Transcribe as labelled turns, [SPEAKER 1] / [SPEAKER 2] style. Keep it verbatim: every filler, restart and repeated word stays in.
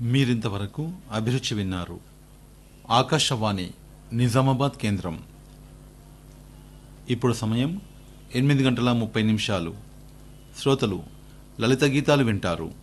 [SPEAKER 1] మీరింతవరకు అభిరుచి విన్నారు. ఆకాశవాణి నిజామాబాద్ కేంద్రం. ఇప్పుడు సమయం ఎనిమిది గంటల ముప్పై నిమిషాలు. శ్రోతలు లలిత గీతాలు వింటారు.